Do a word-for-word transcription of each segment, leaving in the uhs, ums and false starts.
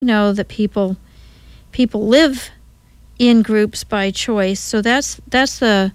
know that people people live in groups by choice, so that's that's the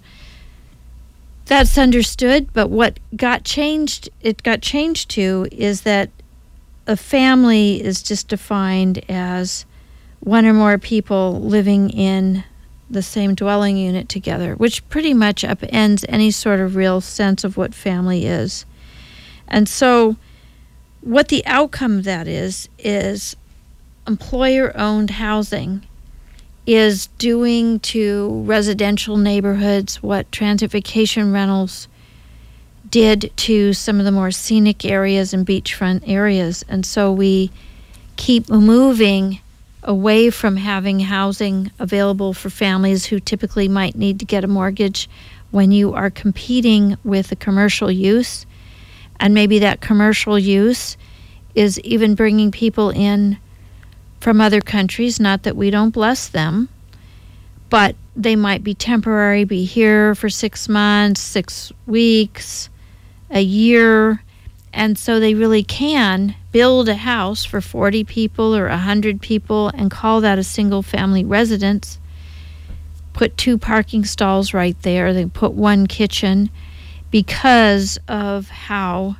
that's understood. But what got changed, it got changed to, is that a family is just defined as one or more people living in the same dwelling unit together, which pretty much upends any sort of real sense of what family is. And so what the outcome of that is, is employer-owned housing is doing to residential neighborhoods what transit vacation rentals did to some of the more scenic areas and beachfront areas. And so we keep moving away from having housing available for families who typically might need to get a mortgage when you are competing with a commercial use. And maybe that commercial use is even bringing people in from other countries, not that we don't bless them, but they might be temporary, be here for six months, six weeks, a year, and so they really can build a house for forty people or one hundred people and call that a single-family residence, put two parking stalls right there, they put one kitchen, because of how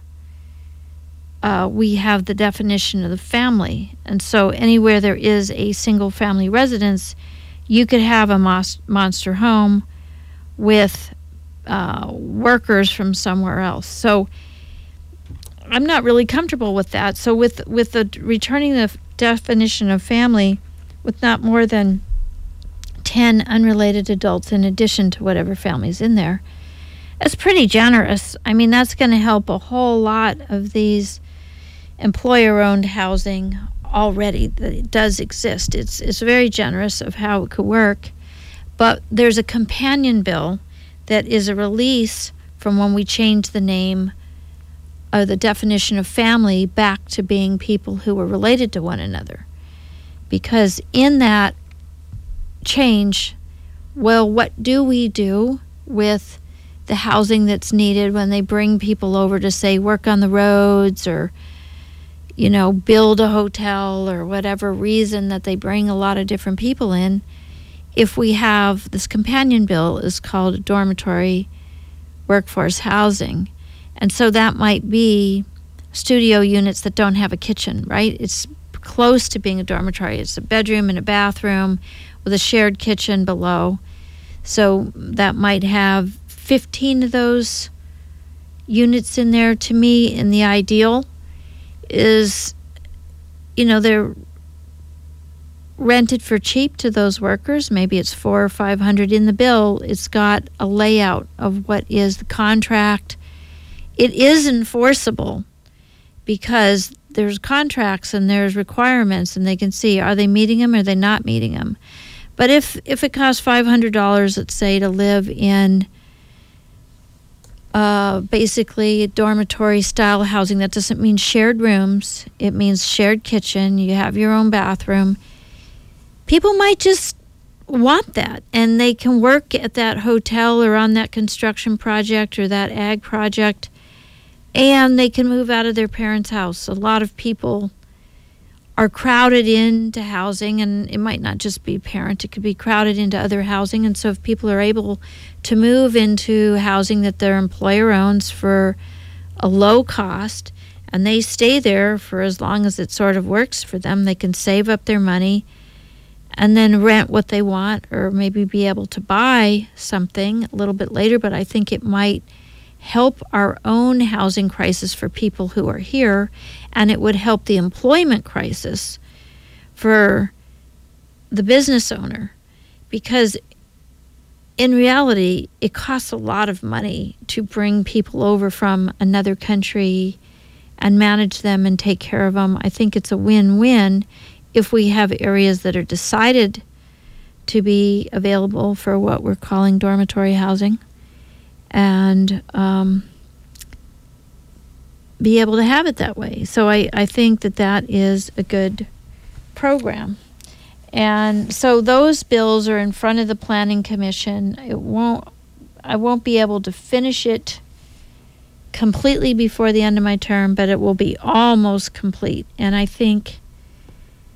uh, we have the definition of the family. And so anywhere there is a single-family residence, you could have a mos- monster home with uh, workers from somewhere else. So I'm not really comfortable with that. So with with the returning the f- definition of family with not more than ten unrelated adults in addition to whatever family's in there, that's pretty generous. I mean, that's going to help a whole lot of these employer-owned housing already that it does exist. It's it's very generous of how it could work. But there's a companion bill that is a release from when we changed the name or the definition of family back to being people who were related to one another. Because in that change, well, what do we do with the housing that's needed when they bring people over to, say, work on the roads or, you know, build a hotel or whatever reason that they bring a lot of different people in? If we have this companion bill is called dormitory workforce housing. And so that might be studio units that don't have a kitchen, right? It's close to being a dormitory. It's a bedroom and a bathroom with a shared kitchen below. So that might have fifteen of those units in there. To me, in the ideal is, you know, they're rented for cheap to those workers. Maybe it's four or five hundred in the bill. It's got a layout of what is the contract. It is enforceable because there's contracts and there's requirements, and they can see, are they meeting them or are they not meeting them? But if if it costs five hundred dollars, let's say, to live in uh, basically dormitory style housing, that doesn't mean shared rooms. It means shared kitchen. You have your own bathroom. People might just want that, and they can work at that hotel or on that construction project or that ag project, and they can move out of their parents' house. A lot of people are crowded into housing, and it might not just be parent, it could be crowded into other housing. And so if people are able to move into housing that their employer owns for a low cost, and they stay there for as long as it sort of works for them, they can save up their money and then rent what they want, or maybe be able to buy something a little bit later. But I think it might help our own housing crisis for people who are here, and it would help the employment crisis for the business owner, because in reality, it costs a lot of money to bring people over from another country and manage them and take care of them. I think it's a win-win if we have areas that are decided to be available for what we're calling dormitory housing, and um, be able to have it that way. So I, I think that that is a good program. And so those bills are in front of the Planning Commission. It won't, I won't be able to finish it completely before the end of my term, but it will be almost complete. And I think